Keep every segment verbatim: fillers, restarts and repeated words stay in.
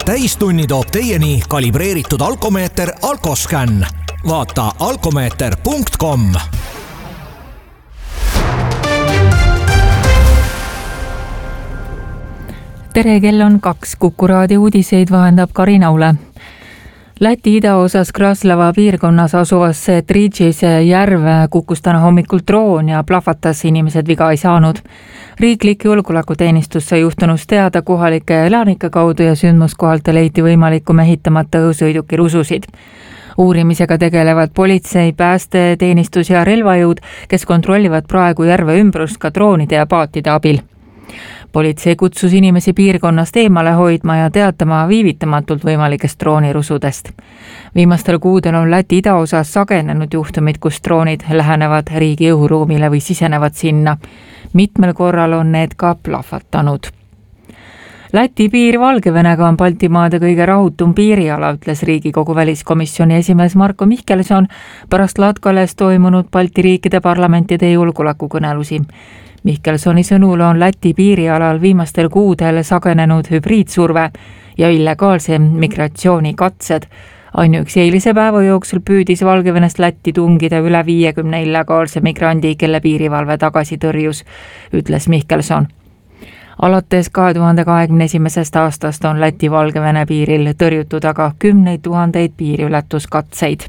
täistunni toob teieni kalibreeritud alkomeeter Alkoscan. Vaata alkomeeter punkt com. Tere, kell on kaks. Kuku raadio uudiseid vahendab Karina Ule. Läti idaosas Kraslava piirkonnas asuvasse Tridžise järve kukkus täna hommikul droon ja plahvatas, inimesed viga ei saanud. Riiklik julgeolekuteenistus sai juhtunust teada kohalike elanike kaudu ja sündmuskohalt leiti võimalikku mehitamata õhusõiduki rususid. Uurimisega tegelevad politsei, pääste, teenistus ja relvajõud, kes kontrollivad praegu järve ümbrust ka droonide ja paatide abil. Politsei kutsus inimesi piirkonnast eemale hoidma ja teatama viivitamatult võimalikest droonirusudest. Viimastel kuudel on Läti idaosas sagenenud juhtumid, kus droonid lähenevad riigi õhuruumile või sisenevad sinna. Mitmel korral on need ka plahvatanud. Läti piir Valgevenega on Baltimaade kõige rahutum piiriala, ütles Riigikogu väliskomisjoni esimees Marko Mihkelson pärast Latkales toimunud Balti riikide parlamentide julgeolekukõnelusi. Mihkelsoni sõnul on Läti piirialal viimastel kuudel sagenenud hübriidsurve ja illegaalse migratsiooni katsed. Ainuüksi eilise päeva jooksul püüdis Valgevenest Lätti tungida üle viiekümne illegaalse migrandi, kelle piirivalve tagasi tõrjus, ütles Mihkelson. Alates kahe tuhande kahekümne esimesest aastast on Läti Valgevene piiril tõrjutud aga kümneid tuhandeid piiriületuskatseid.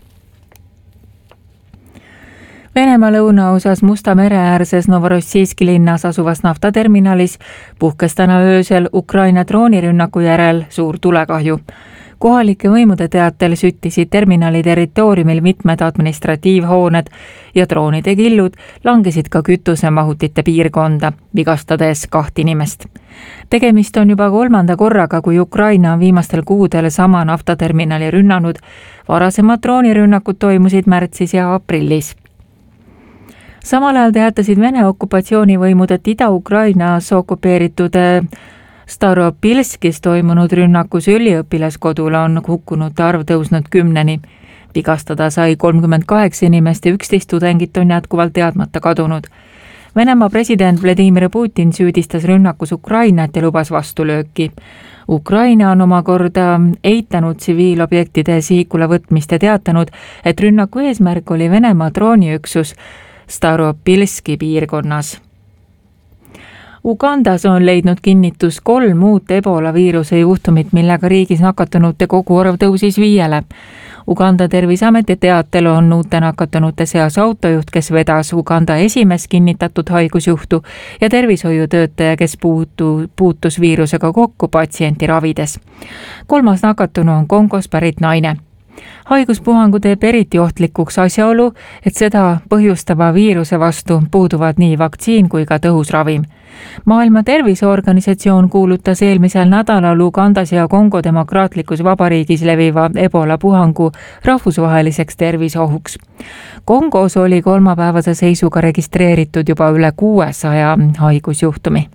Venemaa lõunaosas Musta mere äärses Novorossijski linnas asuvas naftaterminalis puhkes täna öösel Ukraina droonirünnaku järel suur tulekahju. Kohalike võimude teatel süttisid terminali territooriumil mitmed administratiivhooned ja droonide killud langesid ka kütusemahutite piirkonda, vigastades kaht inimest. Tegemist on juba kolmanda korraga, kui Ukraina on viimastel kuudel sama naftaterminali rünnanud. Varasemad droonirünnakud toimusid märtsis ja aprillis. Samal ajal teatasid Vene okupatsioonivõimud, et Ida-Ukrainas okupeeritud Staropilskis toimunud rünnakus üliõpilaskodule on hukkunute arv tõusnud kümneni. Vigastada sai kolmkümmend kaheksa inimest ja üksteist tudengit on jätkuvalt teadmata kadunud. Venemaa president Vladimir Putin süüdistas rünnakus Ukrainat ja lubas vastulööki. Ukraina on omakorda eitanud tsiviilobjektide sihikule võtmist ja teatanud, et rünnaku eesmärk oli Venemaa drooniüksus Staropilski piirkonnas. Ugandas on leidnud kinnitus kolm uut ebola viiruse juhtumit, millega riigis nakatunute koguarv tõusis viiele. Uganda tervisameti teatel on uute nakatunute seas autojuht, kes vedas Uganda esimest kinnitatud haigusjuhtu ja tervishoiutöötaja, kes puutu, puutus viirusega kokku patsienti ravides. Kolmas nakatunu on Kongos pärit naine. Haiguspuhangu teeb eriti ohtlikuks asjaolu, et seda põhjustava viiruse vastu puuduvad nii vaktsiin kui ka tõhus ravim. Maailma Terviseorganisatsioon kuulutas eelmisel nädalal Ugandas ja Kongo demokraatlikus vabariigis leviva ebola puhangu rahvusvaheliseks terviseohuks. Kongos oli kolmapäevase seisuga registreeritud juba üle kuuesaja haigusjuhtumi.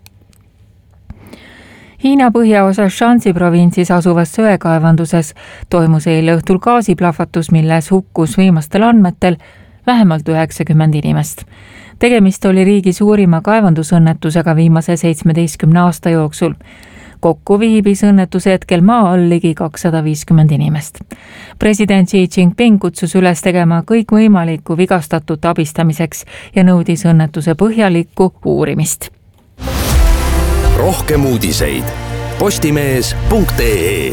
Hiina põhjaosas Shanxi provintsis asuvas söekaevanduses toimus eile õhtul gaasiplahvatus, milles hukkus viimastel andmetel vähemalt üheksakümmend inimest. Tegemist oli riigi suurima kaevandusõnnetusega viimase seitsmeteistkümne aasta jooksul. Kokku viibis õnnetuse hetkel maa all ligi kakssada viiskümmend inimest. President Xi Jinping kutsus üles tegema kõik võimalikku vigastatut abistamiseks ja nõudis õnnetuse põhjalikku uurimist. Rohkem uudiseid postimees punkt ee.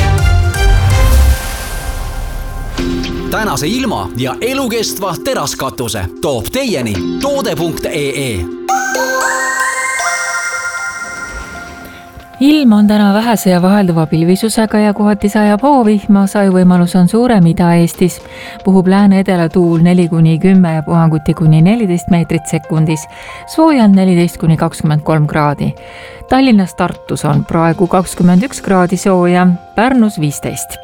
Tänase ilma ja elukestva teraskatuse toob teieni toode punkt ee. Ilm on täna vähese ja vahelduva pilvisusega ja kohati sajab hoovihma, sajuvõimalus on suurem Ida-Eestis. Puhub lääne-edela tuul neli kuni kümme ja puhanguti kuni neliteist meetrit sekundis. Soojal neliteist kuni kakskümmend kolm kraadi. Tallinnas Tartus on praegu kakskümmend üks kraadi sooja, Pärnus viisteist.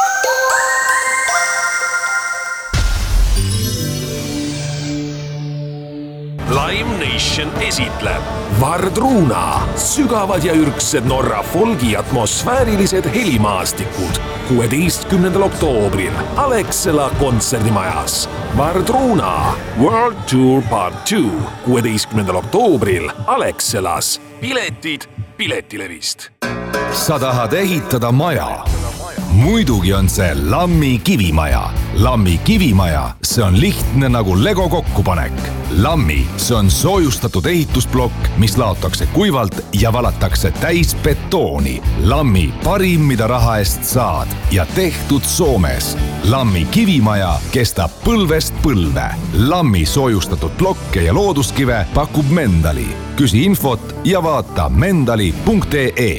Lime Nation esitleb Vardruna, sügavad ja ürgsed Norra folgi atmosfäärilised helimaastikud kuueteistkümnendal oktoobril Alexela kontserdimajas. Vardruna World Tour Part two kuueteistkümnendal oktoobril Alexelas. Piletid Piletilevist. sa tahad ehitada maja? Muidugi on see Lammi kivimaja. Lammi kivimaja, see on lihtne nagu Lego kokkupanek. Lammi, see on soojustatud ehitusblokk, mis laotakse kuivalt ja valatakse täis betooni. Lammi parim, mida raha eest saad ja tehtud Soomes. Lammi kivimaja kestab põlvest põlve. Lammi soojustatud blokke ja looduskive pakub Mendali. Küsi infot ja vaata mendali punkt ee.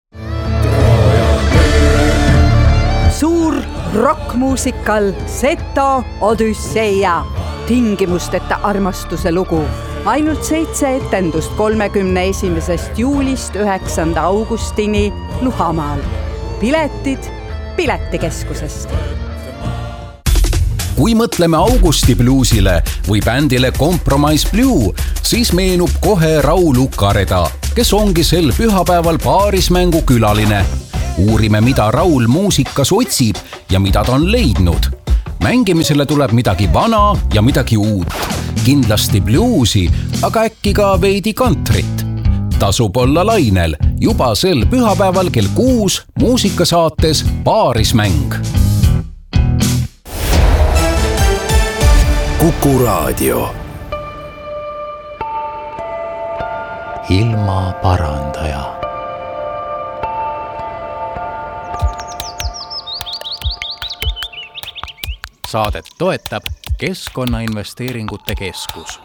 Suur rockmuusikal Seto Odüsseia. Tingimusteta armastuse lugu. Ainult seitse etendust kolmekümne esimesest juulist üheksanda augustini Luhamaal. Piletid Piletikeskusest. Kui mõtleme Augusti bluusile või bändile Compromise Blue, siis meenub kohe Raul Ukareda, kes ongi sel pühapäeval paarismängu külaline. Uurime, mida Raul muusikas otsib ja mida ta on leidnud. Mängimisele tuleb midagi vana ja midagi uut. Kindlasti bluusi, aga äkki ka veidi kantrit. Tasub olla lainel juba sel pühapäeval kell kuus muusikasaates Paarismäng. Kuku Raadio. Ilma parandaja. Saadet toetab Keskkonnainvesteeringute Keskus.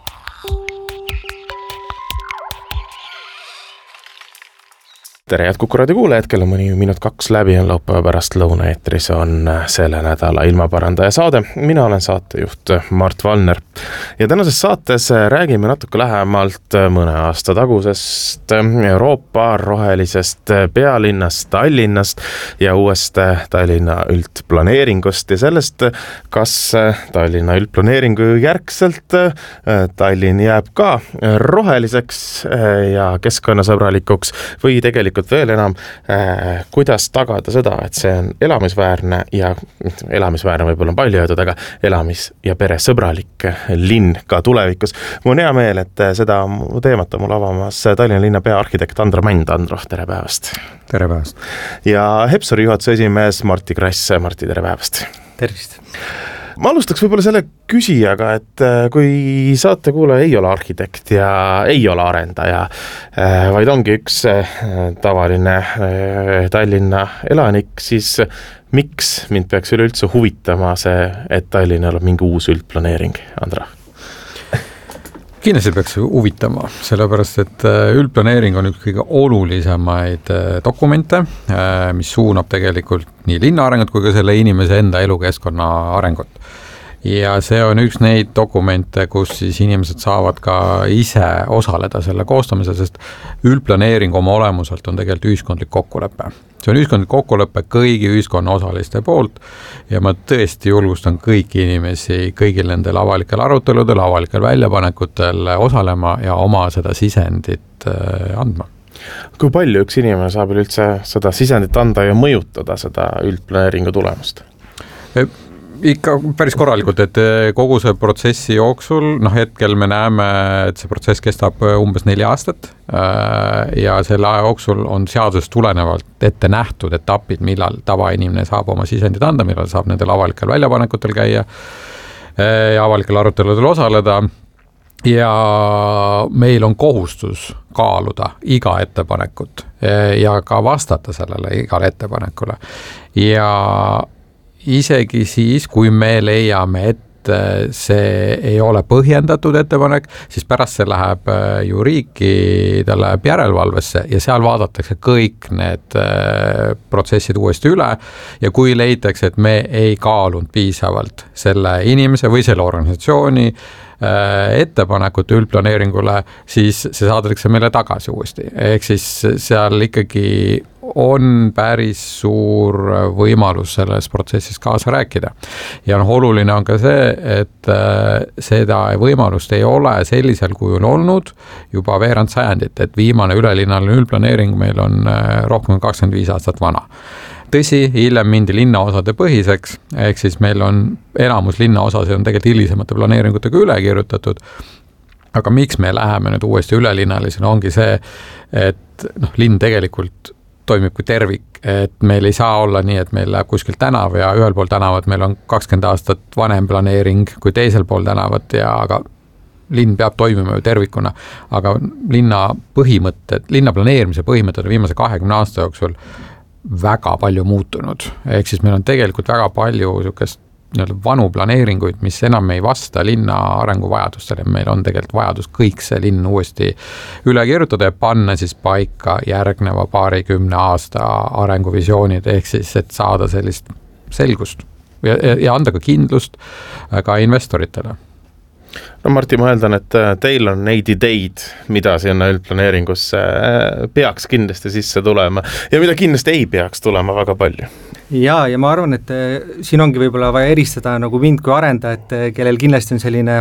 Tere, head Kuku Raadio kuulajad, kell on mõni minut kaks läbi on laupäeva pärast lõunaeetris on selle nädala ilmaparandaja saade. Mina olen saatejuht Mart Valner ja tänases saates räägime natuke lähemalt mõne aasta tagusest Euroopa rohelisest pealinnast Tallinnast ja uuest Tallinna üldplaneeringust ja sellest, kas Tallinna üldplaneeringu järgselt Tallinn jääb ka roheliseks ja keskkonnasõbralikuks või tegelikult veel enam, äh, kuidas tagada seda, et see on elamisväärne ja elamisväärne võib-olla on palju öeldud, aga elamis- ja peresõbralik linn ka tulevikus. Mul on hea meel, et seda teemat on mul avamas Tallinna linna peaarhitekt Andro Mänd. Andro, tere päevast! Tere päevast! Ja Hepsori juhatuse esimees Martti Krass. Martti, tere päevast! Tervist! Ma alustaks võib-olla selle küsijaga, et kui saatekuulaja ei ole arhitekt ja ei ole arendaja, vaid ongi üks tavaline Tallinna elanik, siis miks mind peaks üleüldse huvitama see, et Tallinnal on mingi uus üldplaneering, Andra? Kindlasti peaks huvitama, sellepärast, et üldplaneering on üks kõige olulisemaid dokumente, mis suunab tegelikult nii linna arengut kui ka selle inimese enda elukeskkonna arengut. Ja see on üks neid dokumente, kus siis inimesed saavad ka ise osaleda selle koostamisel, sest üldplaneering oma olemuselt on tegelikult ühiskondlik kokkulepe. See on ühiskondlik kokkulepe kõigi ühiskonna osaliste poolt ja ma tõesti julgustan kõiki inimesi kõigil nendel avalikel aruteludel, avalikel väljapanekutel osalema ja oma seda sisendit andma. Kui palju üks inimene saab üldse seda sisendit anda ja mõjutada seda üldplaneeringu tulemust? Ikka päris korralikult, et kogu see protsessi jooksul, noh hetkel me näeme, et see protsess kestab umbes neli aastat ja selle aja jooksul on seadusest tulenevalt ette nähtud etapid, millal tavainimene saab oma sisendit anda, millal saab nendel avalikel väljapanekutel käia ja avalikel aruteludel osaleda ja meil on kohustus kaaluda iga ettepanekut ja ka vastata sellele igale ettepanekule ja isegi siis, kui me leiame, et see ei ole põhjendatud ettepanek, siis pärast see läheb ju riiki, ta läheb järelevalvesse ja seal vaadatakse kõik need protsessid uuesti üle ja kui leitakse, et me ei kaalunud piisavalt selle inimese või selle organisatsiooni ettepanekute üldplaneeringule, siis see saadakse meile tagasi uuesti. Ehk siis seal ikkagi on päris suur võimalus selles protsessis kaasa rääkida. Ja no, oluline on ka see, et seda võimalust ei ole sellisel kujul olnud juba veerand sajandit, et viimane ülelinnale üldplaneering meil on rohkem kakskümmend viis aastat vana. Tõsi, hiljem mindi linnaosade põhiseks, ehk siis meil on enamus linnaosasid on tegelikult hilisemate planeeringutega üle kirjutatud, aga miks me läheme nüüd uuesti ülelinnalisena ongi see, et noh, linn tegelikult toimib kui tervik, et meil ei saa olla nii, et meil läheb kuskil tänav ja ühel pool tänavat meil on kakskümmend aastat vanem planeering kui teisel pool tänavat ja aga linn peab toimima ju tervikuna, aga linna põhimõtted, linna planeerimise põhimõtted on viimase kahekümne aasta jooksul väga palju muutunud. Ehk siis meil on tegelikult väga palju niisugust vanu planeeringuid, mis enam ei vasta linna arenguvajadustele. Meil on tegelikult vajadus kõik see linn uuesti üle kirjutada ja panna siis paika järgneva paarikümne aasta arenguvisioonid, ehk siis, et saada sellist selgust ja, ja anda ka kindlust ka investoritele. No Martti, ma eeldan, et teil on neid ideid, mida sinna üldplaneeringusse peaks kindlasti sisse tulema ja mida kindlasti ei peaks tulema väga palju. Ja, ja ma arvan, et siin ongi võib-olla vaja eristada nagu mind kui arendajat, kellel kindlasti on selline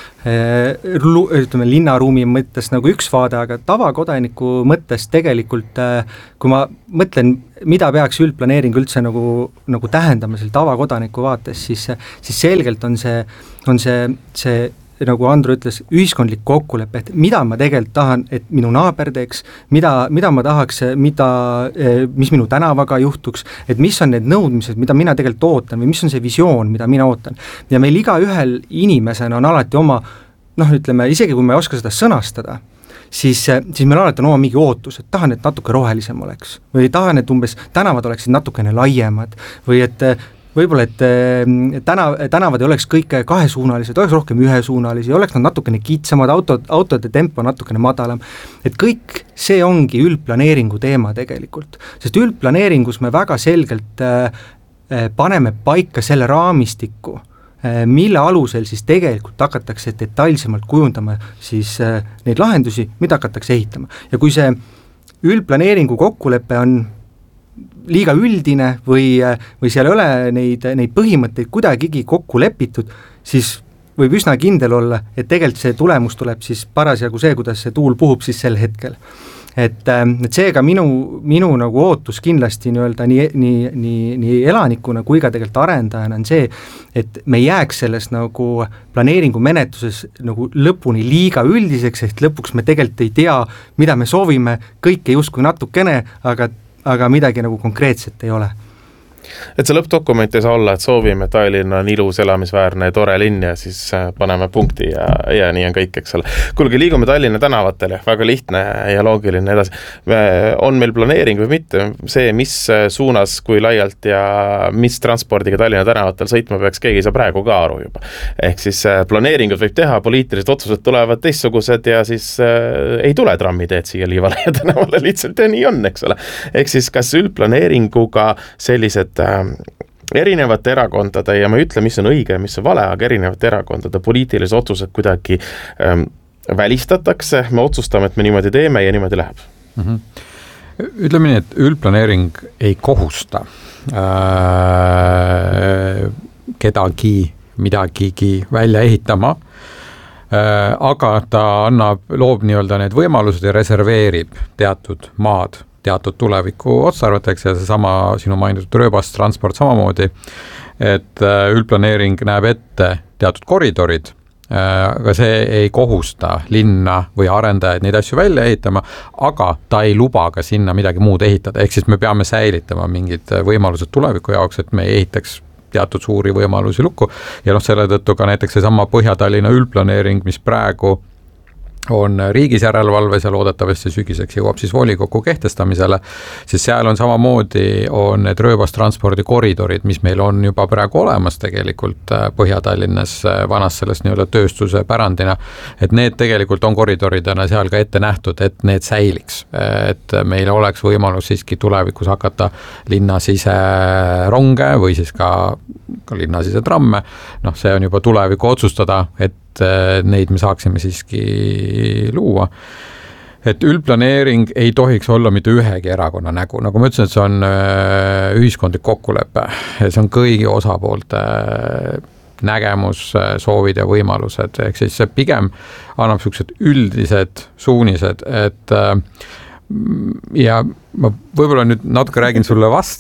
ütleme, linnaruumi mõttes nagu üks vaade, aga tavakodaniku mõttes tegelikult, kui ma mõtlen, mida peaks üldplaneering üldse nagu, nagu tähendama selle tavakodaniku vaates, siis, siis selgelt on see, on see, see nagu Andru ütles, ühiskondlik kokkulepe, et mida ma tegelikult tahan, et minu naaber teeks, mida, mida ma tahaks, mida, mis minu tänavaga juhtuks, et mis on need nõudmised, mida mina tegelikult ootan või mis on see visioon, mida mina ootan. Ja meil iga ühel inimesena on alati oma, noh ütleme, isegi kui ma ei oska seda sõnastada, siis, siis meil alati on oma mingi ootus, et tahan, et natuke rohelisem oleks või tahan, et umbes tänavad oleksid natukene laiemad või et võib-olla, et tänav, tänavad ei oleks kõik kahesuunalised, oleks rohkem ühesuunalisi, oleks nad natukene kitsamad, autod, autode tempo natukene madalam. Et kõik see ongi üldplaneeringu teema tegelikult, sest üldplaneeringus me väga selgelt paneme paika selle raamistiku, mille alusel siis tegelikult hakatakse detailsemalt kujundama siis neid lahendusi, mida hakatakse ehitama. Ja kui see üldplaneeringu kokkulepe on liiga üldine või, või seal ei ole neid, neid põhimõtteid kuidagigi kokku lepitud, siis võib üsna kindel olla, et tegelikult see tulemus tuleb siis parasjagu see, kuidas see tuul puhub siis sel hetkel. Et, et seega minu, minu nagu ootus kindlasti nii-öelda nii, nii, nii, nii elanikuna kui ka tegelikult arendajana on see, et me jääks selles nagu planeeringu menetluses nagu lõpuni liiga üldiseks, et lõpuks me tegelikult ei tea, mida me soovime, kõik ei usku natukene, aga aga midagi nagu konkreetset ei ole. Et see lõppdokument ei saa olla, et soovime, et Tallinna on ilus, elamisväärne ja tore linn ja siis paneme punkti ja, ja nii on kõik, eks ole. Kuulge, liigume Tallinna tänavatele, väga lihtne ja loogiline edasi. On meil planeering või mitte? See, mis suunas, kui laialt ja mis transpordiga Tallinna tänavatel sõitma peaks, keegi saa praegu ka aru juba. Ehk siis planeeringud võib teha, poliitilised otsused tulevad teistsugused ja siis äh, ei tule trammiteed siia Liivale ja tänavale lihtsalt ja nii on, eks ole. Ehk siis kas üldplaneeringuga sellised erinevate erakondade ja ma ei ütle, mis on õige ja mis on vale, aga erinevate erakondade poliitilised otsused kuidagi ähm, välistatakse, me otsustame, et me niimoodi teeme ja niimoodi läheb. Mm-hmm. Ütleme nii, et üldplaneering ei kohusta äh, kedagi midagigi välja ehitama, äh, aga ta annab, loob nii-öelda need võimalused ja reserveerib teatud maad teatud tuleviku otsarvateks ja see sama sinu mainitud rööbast transport samamoodi, et üldplaneering näeb ette teatud koridorid, aga see ei kohusta linna või arendajaid neid asju välja ehitama, aga ta ei luba ka sinna midagi muud ehitada, ehk siis me peame säilitama mingid võimalused tuleviku jaoks, et me ei ehitaks teatud suuri võimalusi lukku ja noh, selle tõttu ka näiteks see sama Põhja-Tallinna üldplaneering, mis praegu on riigis järelevalves ja loodetavasti sügiseks jõuab siis volikogu kehtestamisele, siis seal on samamoodi on need rööbastranspordi koridorid, mis meil on juba praegu olemas tegelikult Põhja-Tallinnas vanas sellest nii-öelda tööstuse pärandina, et need tegelikult on koridoridena seal ka ette nähtud, et need säiliks, et meil oleks võimalus siiski tulevikus hakata linnasise ronge või siis ka, ka linnasise tramme, noh see on juba tuleviku otsustada, et neid me saaksime siiski luua. Et üldplaneering ei tohiks olla mitte ühegi erakonna nägu, nagu ma ütlesin, et see on ühiskondlik kokkulepe, see on kõigi osapoolte nägemus, soovid ja võimalused, ehk siis see pigem annab sellised üldised suunised, et ja ma võib-olla nüüd natuke räägin sulle vastu,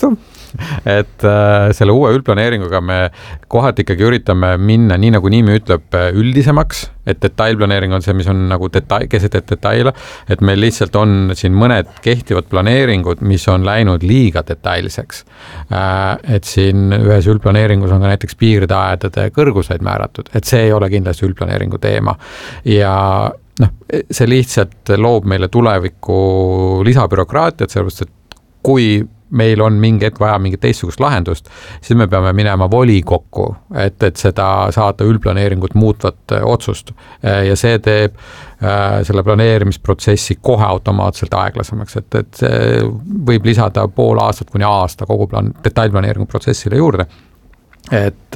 et äh, selle uue üldplaneeringuga me kohati ikkagi üritame minna, nii nagu nimi ütleb, üldisemaks, et detailplaneering on see, mis on nagu detail, keset detaile, et meil lihtsalt on siin mõned kehtivad planeeringud, mis on läinud liiga detailseks. Äh, et siin ühes üldplaneeringus on ka näiteks piirdeaedade kõrguseid määratud, et see ei ole kindlasti üldplaneeringu teema ja noh, see lihtsalt loob meile tuleviku lisabürokraatiat, sellepärast, et kui meil on mingi hetk vaja mingit teistsugust lahendust, siis me peame minema volikokku, et, et seda saada üldplaneeringut muutvat otsust. Ja see teeb äh, selle planeerimisprotsessi kohe automaatselt aeglasemaks, et, et see võib lisada pool aastat kuni aasta kogu plan, detailplaneeringu protsessile juurde. Et,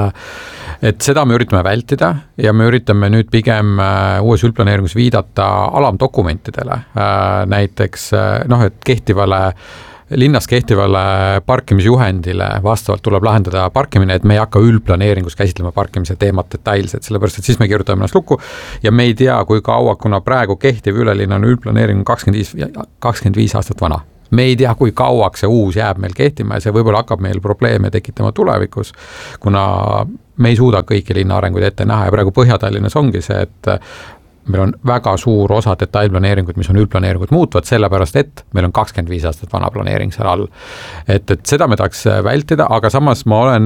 et seda me üritame vältida ja me üritame nüüd pigem uues üldplaneeringus viidata alamdokumentidele, näiteks noh, et kehtivale linnas kehtivale parkimisjuhendile vastavalt tuleb lahendada parkimine, et me ei hakka üldplaneeringus käsitlema parkimise teemat detailselt, sellepärast et siis me kirjutame ennast lukku ja me ei tea, kui kaua, kuna praegu kehtiv ülelinna on üldplaneering kakskümmend viis aastat vana. Me ei tea, kui kauaks see uus jääb meil kehtima ja see võib-olla hakkab meil probleeme tekitama tulevikus, kuna me ei suuda kõiki linna arenguid ette näha ja praegu Põhja-Tallinnas ongi see, et meil on väga suur osa detailplaneeringut, mis on üldplaneeringut muutvad, sellepärast et meil on kakskümmend viis aastat vana planeering seal all. Et, et seda me tahaks vältida, aga samas ma olen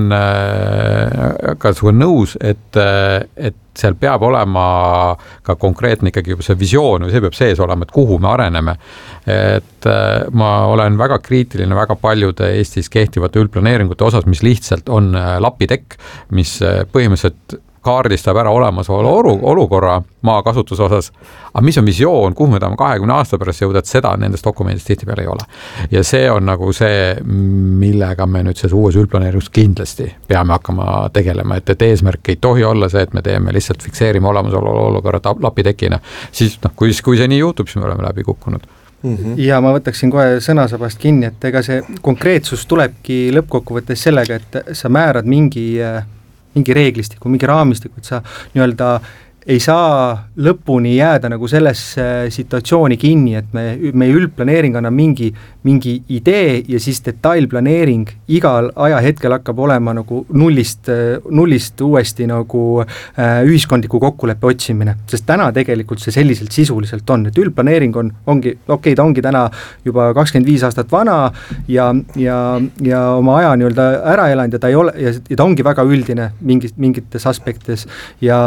ka sulle nõus, et, et seal peab olema ka konkreetne ikkagi juba see visioon või see peab sees olema, et kuhu me areneme. Et ma olen väga kriitiline väga paljude Eestis kehtivate üldplaneeringute osas, mis lihtsalt on lapitekk, mis põhimõtteliselt kaardistab ära olemasolu olukorra maakasutuse osas, aga mis on visioon, kuhu me tahame kahekümne aasta pärast jõuda, et seda nendest dokumendist tihti peale ei ole. Ja see on nagu see, millega me nüüd selles uues üldplaneeringus kindlasti peame hakkama tegelema, et, et eesmärk ei tohi olla see, et me teeme lihtsalt fikseerime olemasolu olukorra lapitekina. Siis noh, kui, kui see nii juhtub, siis me oleme läbi kukkunud. Mm-hmm. Ja ma võtaksin kohe sõnasabast kinni, et ega see konkreetsus tulebki lõppkokkuvõttes sellega, et sa määrad mingi mingi reeglistiku, mingi raamistiku, et sa nii-öelda ei saa lõpuni jääda nagu selles situatsiooni kinni, et me, meie üldplaneering annab mingi, mingi idee ja siis detailplaneering igal ajahetkel hakkab olema nagu nullist, nullist uuesti nagu ühiskondliku kokkuleppe otsimine, sest täna tegelikult see selliselt sisuliselt on, et üldplaneering on, ongi, okei, okay, ta ongi täna juba kakskümmend viis aastat vana ja, ja, ja oma aja nii-öelda ära elanud ja ta ei ole, ja ta ongi väga üldine mingis, mingites aspektides ja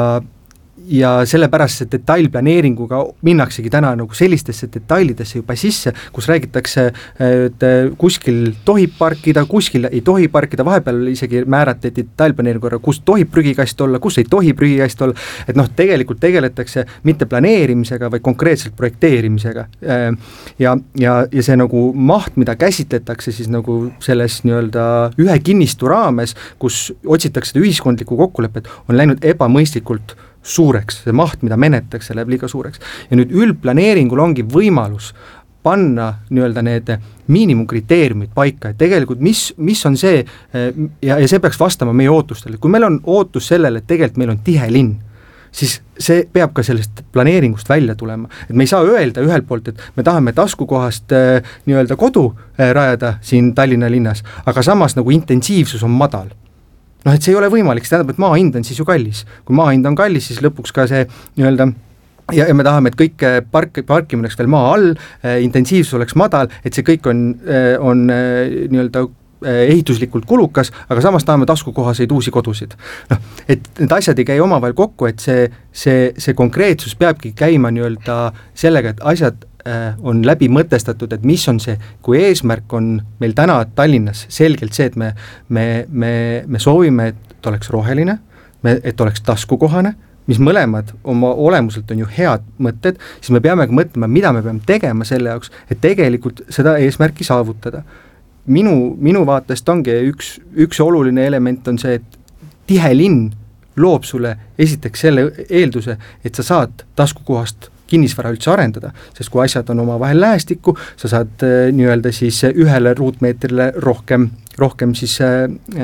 ja sellepärast see detailplaneeringuga minnaksegi täna nagu sellistesse detailidesse juba sisse, kus räägitakse, et kuskil tohib parkida, kuskil ei tohi parkida, vahepeal isegi määrati detailplaneeringuga, kus tohib prügikast olla, kus ei tohi prügikast olla, et noh, tegelikult tegeletakse mitte planeerimisega, vaid konkreetselt projekteerimisega. Ja, ja, ja see nagu maht, mida käsitletakse siis nagu selles nii-öelda ühe kinnistu raames, kus otsitakse ühiskondlikku kokkulepet, on läinud ebamõistlikult suureks, see maht, mida menettakse, läheb liiga suureks. Ja nüüd üldplaneeringul ongi võimalus panna nii-öelda need miinimumkriteeriumid paika, et tegelikult mis, mis on see ja, ja see peaks vastama meie ootustele. Kui meil on ootus sellele, et tegelikult meil on tihe linn, siis see peab ka sellest planeeringust välja tulema. Et me ei saa öelda ühelt poolt, et me tahame taskukohast nii-öelda kodu rajada siin Tallinna linnas, aga samas nagu intensiivsus on madal. Noh, et see ei ole võimalik, see tähendab, et maa hind on siis ju kallis. Kui maa hind on kallis, siis lõpuks ka see nii-öelda ja, ja me tahame, et kõik park, parkimine oleks veel maa all, intensiivsus oleks madal, et see kõik on, on nii-öelda ehituslikult kulukas, aga samas tahame taskukohaseid uusi kodusid. No, et need asjad ei käi omavahel kokku, et see, see, see konkreetsus peabki käima nii-öelda sellega, et asjad on läbi mõtestatud, et mis on see, kui eesmärk on meil täna Tallinnas selgelt see, et me, me, me, me soovime, et oleks roheline, me, et oleks taskukohane, mis mõlemad oma olemuselt on ju head mõtted, siis me peame mõtlema, mida me peame tegema selle jaoks, et tegelikult seda eesmärki saavutada. Minu, minu vaatest ongi üks, üks oluline element on see, et tihe linn loob sulle esiteks selle eelduse, et sa saad taskukohast kinnisvara üldse arendada, sest kui asjad on oma vahel lähestikku, sa saad äh, nii-öelda siis ühele ruutmeetrile rohkem, rohkem siis äh,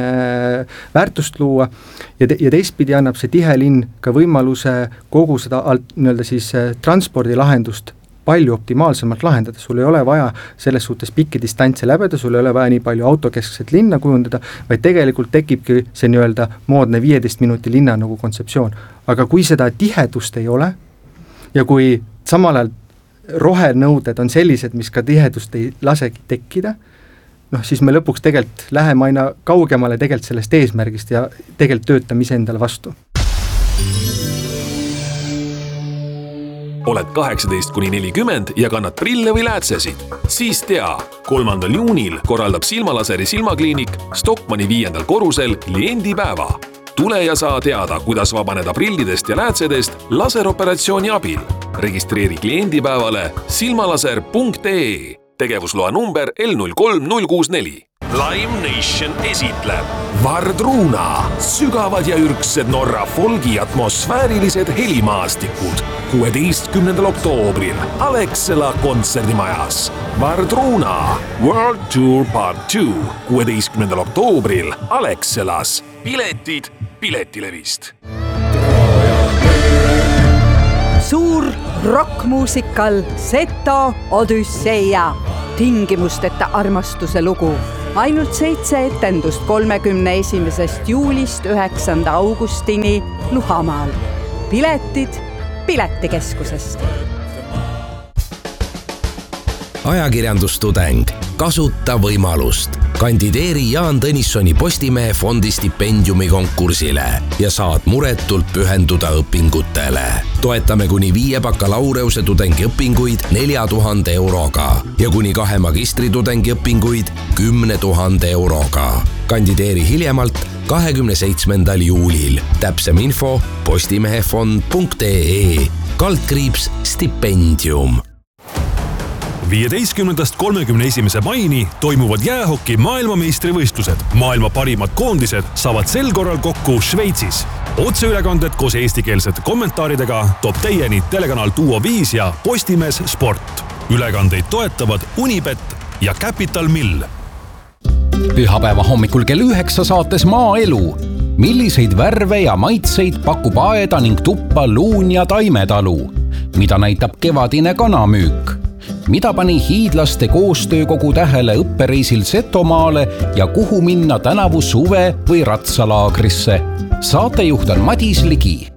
väärtust luua ja, te, ja teistpidi annab see tihe linn ka võimaluse kogu seda alt, nii-öelda siis äh, transpordilahendust palju optimaalsemalt lahendada, sul ei ole vaja selles suhtes pikki distantse läbeda, sul ei ole vaja nii palju autokeskset linna kujundada, vaid tegelikult tekibki see nii-öelda moodne viieteist minuti linna nagu kontseptsioon. Aga kui seda tihedust ei ole ja kui samal ajal rohenõuded on sellised, mis ka tihedust ei lasegi tekkida, noh siis me lõpuks tegelikult läheme aina kaugemale tegelikult sellest eesmärgist ja tegelikult töötame ise endale vastu. Oled kaheksateist kuni nelikümmend ja kannad prille või läätsesid? Siis tea, kolmandal juunil korraldab Silmalaseri silmakliinik Stockmanni viiendal korrusel kliendipäeva. Tule ja saa teada, kuidas vabaneda prillidest ja läätsedest laseroperatsiooni abil. Registreeri kliendipäevale silmalaser punkt ee. Tegevusloa number L null kolm null kuus neli. Lime Nation esitleb Vardruna, sügavad ja ürksed Norra folgi atmosfäärilised helimaastikud kuueteistkümnendal oktoobril Alexela kontserdimajas. Vardruna World Tour Part kaks kuueteistkümnendal oktoobril Alexelas. Piletid Piletilevist. Suur rockmuusikal Seto Odüsseia, tingimusteta armastuse lugu. Ainult seitse etendust kolmekümne esimesest juulist üheksanda augustini Luhamaal. Piletid Piletikeskusest. Ajakirjandustudeng, kasuta võimalust. Kandideeri Jaan Tõnissoni Postimehe fondi stipendiumi konkursile ja saad muretult pühenduda õpingutele. Toetame kuni viie bakalaureuse tudengiõpinguid nelja tuhande euroga ja kuni kahe magistritudengi õpinguid kümne tuhande euroga. Kandideeri hiljemalt kahekümne seitsmendal juulil. Täpsem info postimehefond punkt ee, kaldkriips stipendium. viieteistkümnendast kolmekümne esimese maini toimuvad jäähoki maailmameistrivõistlused. Maailma parimad koondised saavad sel korral kokku Šveitsis. Otseülekanded koos eestikeelsete kommentaaridega toob teieni telekanal Duo viis ja Postimees Sport. Ülekandeid toetavad Unibet ja Capital Mill. Pühapäeva hommikul kell üheksa saates Maaelu. Milliseid värve ja maitseid pakub aeda ning tuppa luun ja taimetalu? Mida näitab kevadine kanamüük? Mida pani hiidlaste koostöökogu tähele õppereisil Setomaale ja kuhu minna tänavu suve või ratsalaagrisse? Saatejuht on Madis Ligi.